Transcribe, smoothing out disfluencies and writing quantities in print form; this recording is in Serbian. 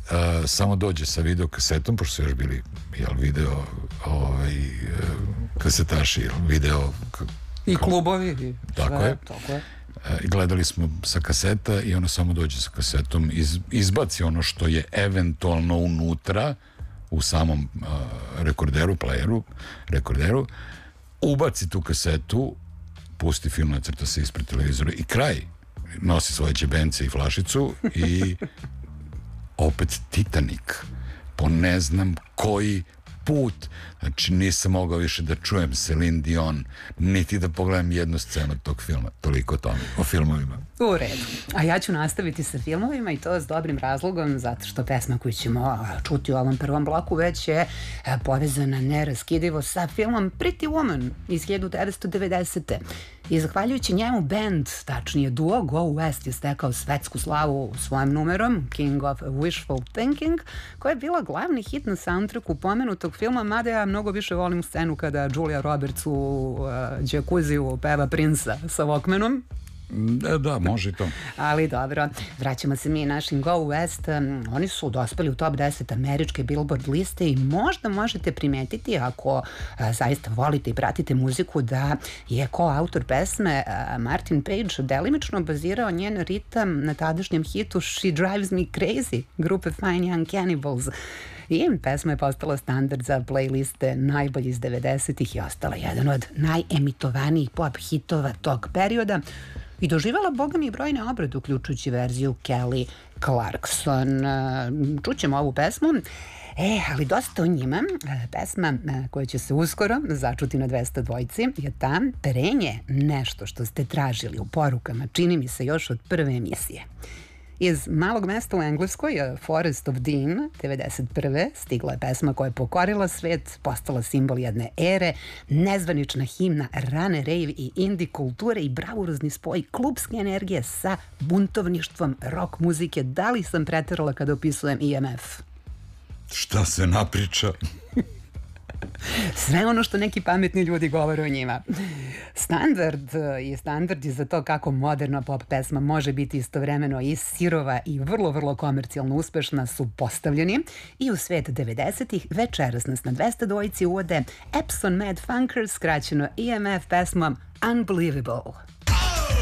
samo dođe sa videokasetom, pošto su još bili video kasetaši, video i klubovi. Tako je. Gledali smo sa kaseta i ono samo dođe sa kasetom, izbaci ono što je eventualno unutra u samom rekorderu, ubaci tu kasetu, pusti film, nacrta se ispred televizora i kraj. Nosi svoje džebence i flašicu i opet Titanic po ne znam koji put. Znači nisam mogao više da čujem Celine Dion, niti da pogledam jednu scenu tog filma. Toliko o filmovima. U redu. A ja ću nastaviti sa filmovima i to s dobrim razlogom, zato što pesma koju ćemo čuti u ovom prvom bloku već je povezana neraskidivo sa filmom Pretty Woman iz 1990. I zahvaljujući njemu band, tačnije duo Go West, je stekao svetsku slavu svojim numerom King of Wishful Thinking, koja je bila glavni hit na soundtracku pomenutog filma, mada ja mnogo više volim scenu kada Julia Roberts u džakuziju peva Prince-a sa Walkmanom. Da, može i to. Ali dobro, vraćamo se mi našim Go West. Oni su dospeli u top 10 američke Billboard liste i možda možete primetiti, ako zaista volite i pratite muziku, da je koautor pesme Martin Page delimično bazirao njen ritam na tadašnjem hitu She Drives Me Crazy grupe Fine Young Cannibals. I pesma je postala standard za playliste najbolji iz 90-ih i ostala jedan od najemitovanijih pop hitova tog perioda i doživala, boga mi, brojne obrade, uključujući verziju Kelly Clarkson. Čućemo ovu pesmu, ali dosta o njima. Pesma koja će se uskoro začuti na 202 je ta Terenje, nešto što ste tražili u porukama, čini mi se još od prve emisije. Iz malog mesta u Engleskoj, Forest of Dean, 1991. stigla je pesma koja je pokorila svet, postala simbol jedne ere, nezvanična himna rane rave i indie kulture i bravurozni spoj klubske energije sa buntovništvom rock muzike. Da li sam preterala kada opisujem IMF? Šta se napriča? Sve ono što neki pametni ljudi govore o njima. Standardi za to kako moderna pop pesma može biti istovremeno i sirova i vrlo, vrlo komercijalno uspešna su postavljeni i u svet 90-ih. Večeras nas na 202 uvode Epson Mad Funkers, skraćeno EMF pesmom Unbelievable.